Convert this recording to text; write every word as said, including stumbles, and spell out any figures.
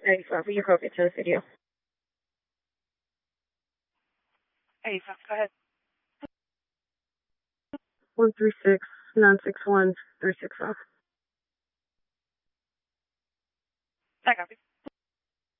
ninety-five, will you copy to the video? eighty-five, go ahead. one three six, nine six one, three six five. I copy.